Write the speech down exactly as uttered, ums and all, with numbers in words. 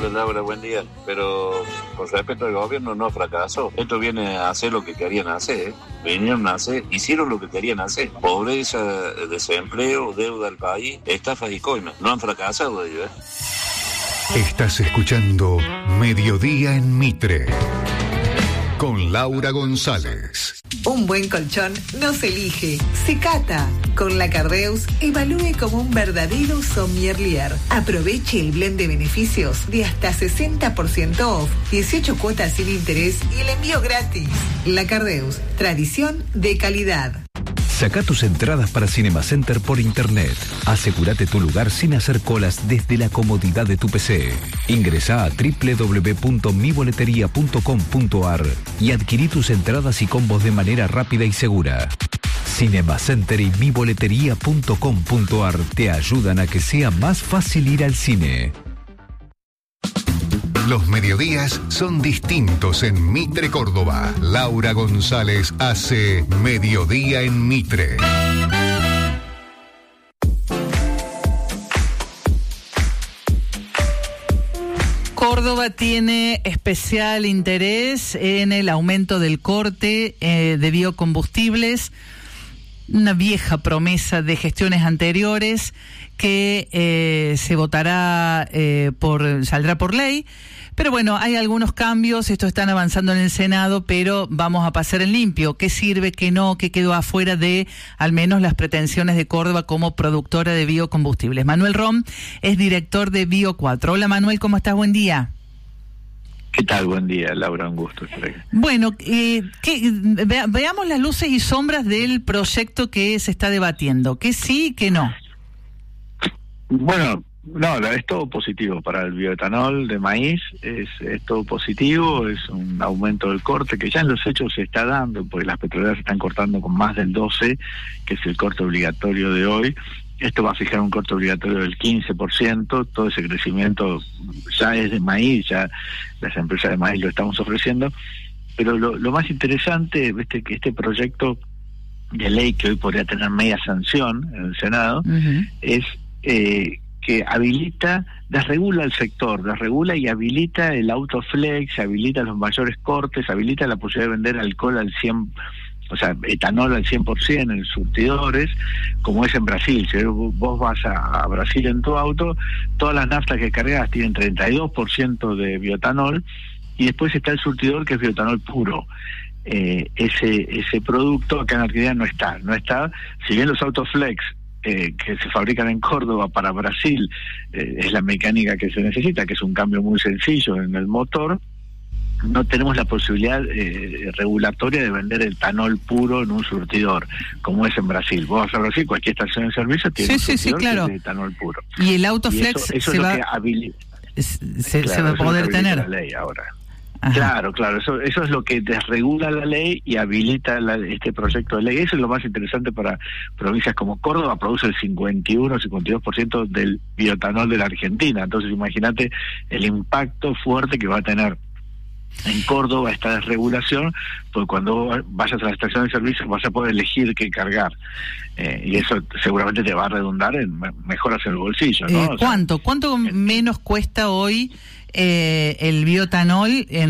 Hola Laura, buen día. Pero con respecto al gobierno, no fracasó. Esto viene a hacer lo que querían hacer, ¿eh? Vinieron a hacer, hicieron lo que querían hacer. Pobreza, desempleo, deuda al país, estafas y coimas. No han fracasado ellos, ¿eh? Estás escuchando Mediodía en Mitre con Laura González. Un buen colchón no se elige, se cata. Con la Cardeus, evalúe como un verdadero sommelier. Aproveche el blend de beneficios de hasta sesenta por ciento off, dieciocho cuotas sin interés y el envío gratis. La Cardeus, tradición de calidad. Saca tus entradas para Cinema Center por internet. Asegúrate tu lugar sin hacer colas desde la comodidad de tu P C. Ingresá a doble u doble u doble u punto mi boletería punto com punto a r y adquirí tus entradas y combos de manera rápida y segura. Cinema Center y mi boletería punto com punto a r te ayudan a que sea más fácil ir al cine. Los mediodías son distintos en Mitre, Córdoba. Laura González hace Mediodía en Mitre. Córdoba tiene especial interés en el aumento del corte eh, de biocombustibles, una vieja promesa de gestiones anteriores que eh, se votará eh, por, saldrá por ley. Pero bueno, hay algunos cambios, estos están avanzando en el Senado, pero vamos a pasar en limpio. ¿Qué sirve, qué no, qué quedó afuera de al menos las pretensiones de Córdoba como productora de biocombustibles? Manuel Rom es director de Bio cuatro. Hola Manuel, ¿cómo estás? Buen día. ¿Qué tal? Buen día, Laura, un gusto estar aquí. Bueno, eh, ¿qué, ve, veamos las luces y sombras del proyecto que se está debatiendo. ¿Qué sí, qué no? Bueno, no, es todo positivo para el bioetanol de maíz, es, es todo positivo, es un aumento del corte que ya en los hechos se está dando, porque las petroleras están cortando con más del doce, que es el corte obligatorio de hoy. Esto va a fijar un corte obligatorio del quince por ciento, todo ese crecimiento ya es de maíz, ya las empresas de maíz lo estamos ofreciendo, pero lo, lo más interesante es que este proyecto de ley que hoy podría tener media sanción en el Senado, uh-huh. es eh, que habilita, desregula el sector, desregula y habilita el autoflex, habilita los mayores cortes, habilita la posibilidad de vender alcohol al cien por ciento, o sea, etanol al cien por ciento en surtidores, como es en Brasil. Si vos vas a, a Brasil en tu auto, todas las naftas que cargas tienen treinta y dos por ciento de bioetanol, y después está el surtidor, que es bioetanol puro. Eh, ese ese producto acá en Argentina no está, no está, si bien los autoflex Eh, que se fabrican en Córdoba para Brasil, eh, es la mecánica que se necesita, que es un cambio muy sencillo en el motor, no tenemos la posibilidad eh, regulatoria de vender el etanol puro en un surtidor, como es en Brasil. Vos vas a Brasil, cualquier estación de servicio tiene sí, un sí, surtidor sí, claro. que es de etanol puro. Y el autoflex y eso, eso se, es va, lo que habili- se, claro, se va a poder tener. La ley ahora. Ajá. Claro, claro, eso eso es lo que desregula la ley y habilita la, este proyecto de ley. Eso es lo más interesante para provincias como Córdoba, produce el cincuenta y uno, cincuenta y dos por ciento del bioetanol de la Argentina. Entonces imagínate el impacto fuerte que va a tener en Córdoba esta desregulación, porque cuando vayas a la estación de servicio vas a poder elegir qué cargar. Eh, y eso seguramente te va a redundar en mejoras en el bolsillo, ¿no? Eh, ¿Cuánto? O sea, ¿Cuánto menos cuesta hoy eh, el bioetanol en